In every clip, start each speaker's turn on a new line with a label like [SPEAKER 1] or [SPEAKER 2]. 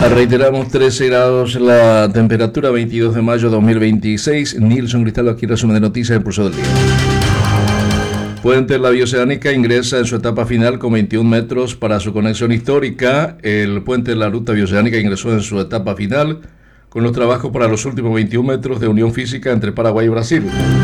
[SPEAKER 1] Reiteramos 13 grados la temperatura, 22 de mayo de 2026. Nilson Cristaldo aquí, resumen de noticias del Pulso del Día. Puente La Bioceánica ingresa en su etapa final con 21 metros para su conexión histórica. El puente de la Ruta Bioceánica ingresó en su etapa final con los trabajos para los últimos 21 metros de unión física entre Paraguay y Brasil.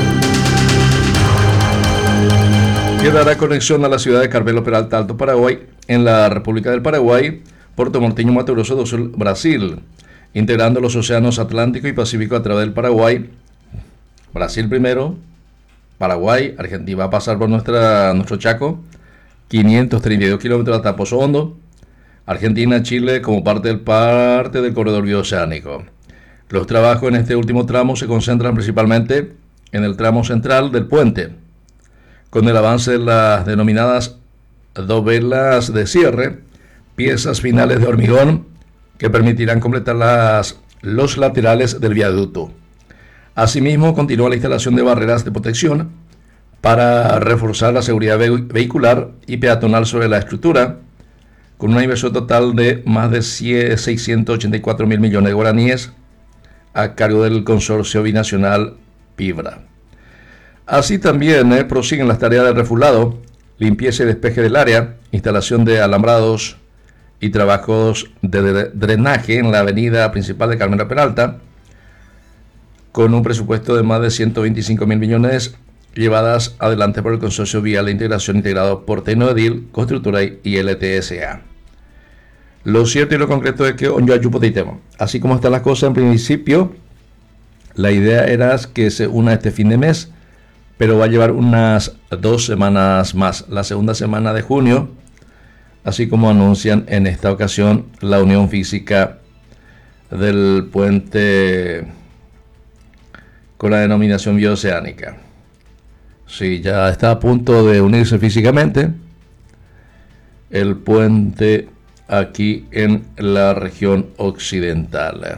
[SPEAKER 1] Que dará conexión a la ciudad de Carmelo Peralta, Alto Paraguay, en la República del Paraguay, Puerto Monteño, Mato Grosso do Sul, Brasil, integrando los océanos Atlántico y Pacífico a través del Paraguay. Brasil primero, Paraguay, Argentina va a pasar por nuestro Chaco, 532 kilómetros hasta Pozo Hondo, Argentina, Chile como parte del corredor bioceánico. Los trabajos en este último tramo se concentran principalmente en el tramo central del puente, con el avance de las denominadas dovelas de cierre, piezas finales de hormigón que permitirán completar los laterales del viaducto. Asimismo, continúa la instalación de barreras de protección para reforzar la seguridad vehicular y peatonal sobre la estructura, con una inversión total de más de 684 mil millones de guaraníes a cargo del consorcio binacional PIBRA. Así también prosiguen las tareas de refulado, limpieza y despeje del área, instalación de alambrados y trabajos de drenaje en la avenida principal de Carmelo Peralta, con un presupuesto de más de 125 mil millones llevadas adelante por el Consorcio Vial de Integración integrado por Tecnoedil, Constructora y LTSA. Lo cierto y lo concreto es que así como están las cosas en principio, la idea era que se una este fin de mes, pero va a llevar unas 2 semanas más, la segunda semana de junio, así como anuncian en esta ocasión la unión física del puente con la denominación bioceánica. Sí, ya está a punto de unirse físicamente el puente aquí en la región occidental.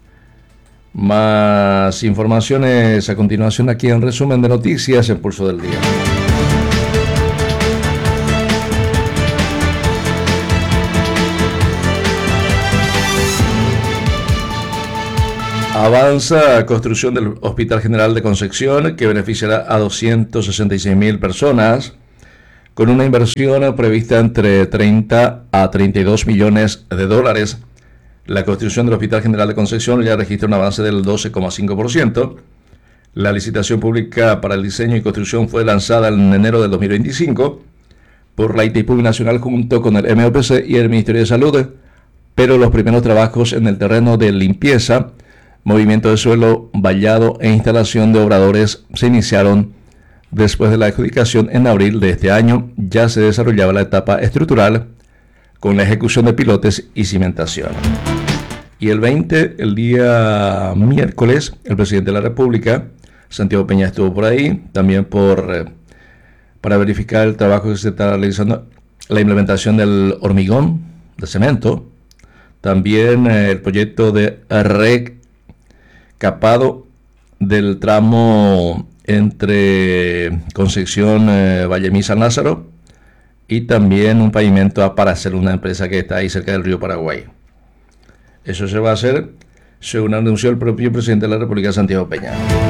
[SPEAKER 1] Más informaciones a continuación aquí en resumen de noticias, el Pulso del Día. Avanza construcción del Hospital General de Concepción, que beneficiará a 266 mil personas, con una inversión prevista entre 30 a 32 millones de dólares. La construcción del Hospital General de Concepción ya registra un avance del 12,5%. La licitación pública para el diseño y construcción fue lanzada en enero del 2025 por la ITPUB Nacional junto con el MOPC y el Ministerio de Salud, pero los primeros trabajos en el terreno de limpieza, movimiento de suelo, vallado e instalación de obradores se iniciaron después de la adjudicación en abril de este año. Ya se desarrollaba la etapa estructural con la ejecución de pilotes y cimentación. Y el día miércoles, el presidente de la República, Santiago Peña, estuvo por ahí, también para verificar el trabajo que se está realizando, la implementación del hormigón, de cemento, también el proyecto de recapado del tramo entre Concepción, Vallemí, San Lázaro, y también un pavimento para hacer una empresa que está ahí cerca del río Paraguay. Eso se va a hacer según anunció el propio presidente de la República, Santiago Peña.